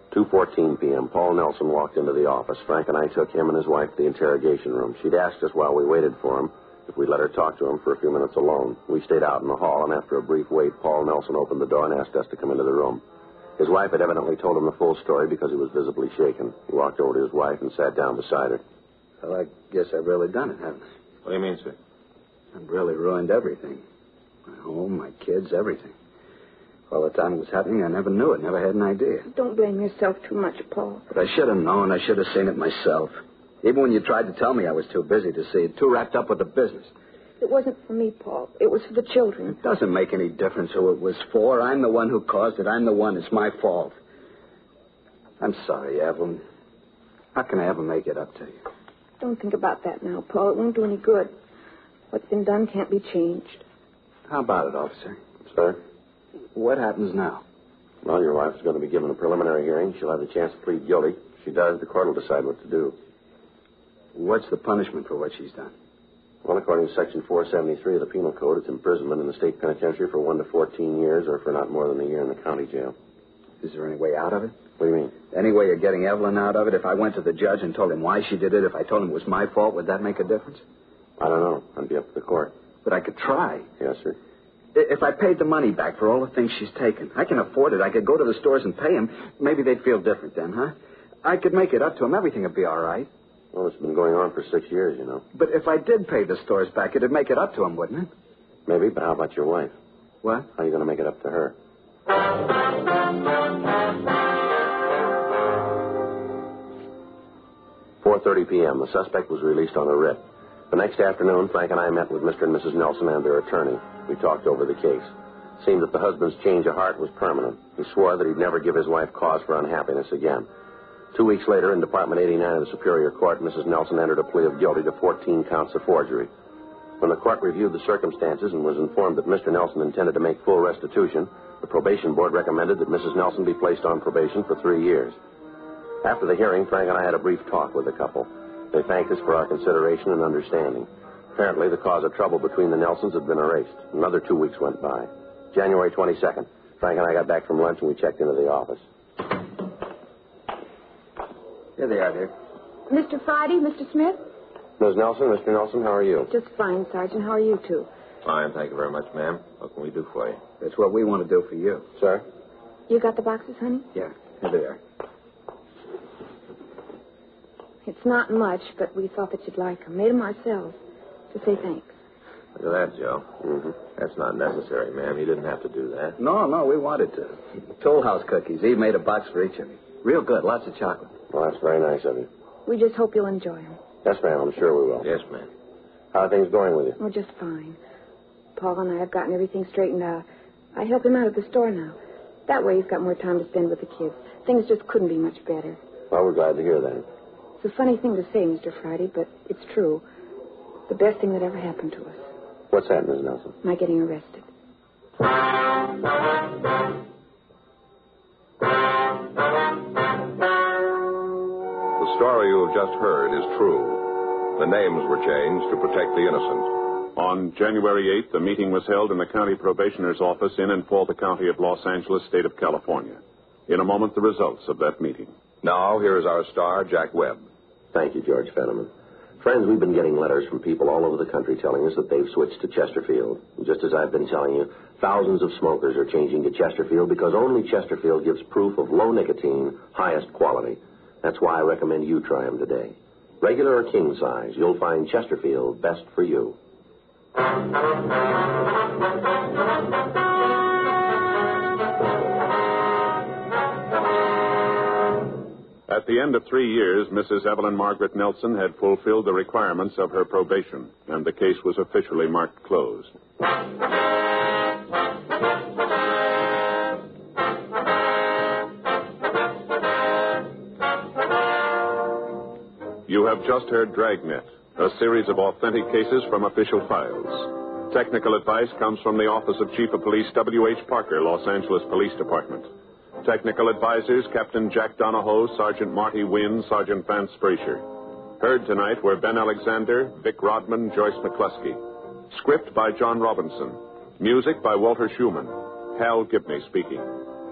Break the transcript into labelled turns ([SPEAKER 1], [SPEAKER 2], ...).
[SPEAKER 1] 2:14 p.m. Paul Nelson walked into the office. Frank and I took him and his wife to the interrogation room. She'd asked us while we waited for him if we'd let her talk to him for a few minutes alone. We stayed out in the hall, and after a brief wait, Paul Nelson opened the door and asked us to come into the room. His wife had evidently told him the full story because he was visibly shaken. He walked over to his wife and sat down beside her.
[SPEAKER 2] Well, I guess I've really done it, haven't I?
[SPEAKER 3] What do you mean, sir?
[SPEAKER 2] I've really ruined everything. My home, my kids, everything. All the time it was happening, I never knew it, never had an idea.
[SPEAKER 4] Don't blame yourself too much, Paul.
[SPEAKER 2] But I should have known. I should have seen it myself. Even when you tried to tell me, I was too busy to see it, too wrapped up with the business.
[SPEAKER 4] It wasn't for me, Paul. It was for the children.
[SPEAKER 2] It doesn't make any difference who it was for. I'm the one who caused it. I'm the one. It's my fault. I'm sorry, Evelyn. How can I ever make it up to you?
[SPEAKER 4] Don't think about that now, Paul. It won't do any good. What's been done can't be changed.
[SPEAKER 2] How about it, officer?
[SPEAKER 1] Sir?
[SPEAKER 2] What happens now?
[SPEAKER 1] Well, your wife is going to be given a preliminary hearing. She'll have the chance to plead guilty. If she does, the court will decide what to do.
[SPEAKER 2] What's the punishment for what she's done?
[SPEAKER 1] Well, according to Section 473 of the Penal Code, it's imprisonment in the state penitentiary for 1 to 14 years or for not more than a year in the county jail.
[SPEAKER 2] Is there any way out of it?
[SPEAKER 1] What do you mean?
[SPEAKER 2] Any way of getting Evelyn out of it? If I went to the judge and told him why she did it, if I told him it was my fault, would that make a difference?
[SPEAKER 1] I don't know. That'd be up to the court.
[SPEAKER 2] But I could try.
[SPEAKER 1] Yes, sir.
[SPEAKER 2] If I paid the money back for all the things she's taken, I can afford it. I could go to the stores and pay him. Maybe they'd feel different then, huh? I could make it up to him. Everything would be all right.
[SPEAKER 1] Well, it's been going on for 6 years, you know.
[SPEAKER 2] But if I did pay the stores back, it'd make it up to him, wouldn't it?
[SPEAKER 1] Maybe, but how about your wife?
[SPEAKER 2] What?
[SPEAKER 1] How are you going to make it up to her? 4:30 p.m. The suspect was released on a writ. The next afternoon, Frank and I met with Mr. and Mrs. Nelson and their attorney. We talked over the case. It seemed that the husband's change of heart was permanent. He swore that he'd never give his wife cause for unhappiness again. 2 weeks later, in Department 89 of the Superior Court, Mrs. Nelson entered a plea of guilty to 14 counts of forgery. When the court reviewed the circumstances and was informed that Mr. Nelson intended to make full restitution, the probation board recommended that Mrs. Nelson be placed on probation for 3 years. After the hearing, Frank and I had a brief talk with the couple. They thanked us for our consideration and understanding. Apparently, the cause of trouble between the Nelsons had been erased. Another 2 weeks went by. January 22nd, Frank and I got back from lunch and we checked into the office.
[SPEAKER 2] Here they are, dear.
[SPEAKER 4] Mr. Friday, Mr. Smith?
[SPEAKER 1] Ms. Nelson, Mr. Nelson, how are you?
[SPEAKER 4] Just fine, Sergeant. How are you two?
[SPEAKER 3] Fine, thank you very much, ma'am. What can we do for you?
[SPEAKER 2] That's what we want to do for you.
[SPEAKER 1] Sir?
[SPEAKER 4] You got the boxes, honey?
[SPEAKER 2] Yeah, here they are.
[SPEAKER 4] It's not much, but we thought that you'd like them. Made them ourselves. To say thanks.
[SPEAKER 3] Look at that, Joe. Mm-hmm. That's not necessary, ma'am. You didn't have to do that.
[SPEAKER 2] No, we wanted to. Toll House cookies. Eve made a box for each of you. Real good. Lots of chocolate.
[SPEAKER 1] Well, that's very nice of you.
[SPEAKER 4] We just hope you'll enjoy them.
[SPEAKER 1] Yes, ma'am. I'm sure we will.
[SPEAKER 3] Yes, ma'am.
[SPEAKER 1] How are things going with you?
[SPEAKER 4] Oh, just fine. Paul and I have gotten everything straightened out. I help him out at the store now. That way he's got more time to spend with the kids. Things just couldn't be much better.
[SPEAKER 1] Well, we're glad to hear that.
[SPEAKER 4] It's a funny thing to say, Mr. Friday, but it's true. The best thing that ever happened to us.
[SPEAKER 1] What's that, Ms. Nelson?
[SPEAKER 4] My getting arrested.
[SPEAKER 5] The story you have just heard is true. The names were changed to protect the innocent.
[SPEAKER 6] On January 8th, a meeting was held in the county probationer's office in and for the county of Los Angeles, state of California. In a moment, the results of that meeting.
[SPEAKER 5] Now, here is our star, Jack Webb.
[SPEAKER 1] Thank you, George Fenneman. Friends, we've been getting letters from people all over the country telling us that they've switched to Chesterfield. And just as I've been telling you, thousands of smokers are changing to Chesterfield because only Chesterfield gives proof of low nicotine, highest quality. That's why I recommend you try them today. Regular or king size, you'll find Chesterfield best for you.
[SPEAKER 6] At the end of 3 years, Mrs. Evelyn Margaret Nelson had fulfilled the requirements of her probation, and the case was officially marked closed. You have just heard Dragnet, a series of authentic cases from official files. Technical advice comes from the Office of Chief of Police W.H. Parker, Los Angeles Police Department. Technical advisors, Captain Jack Donahoe, Sergeant Marty Wynn, Sergeant Vance Frazier. Heard tonight were Ben Alexander, Vic Rodman, Joyce McCluskey. Script by John Robinson. Music by Walter Schumann. Hal Gibney speaking.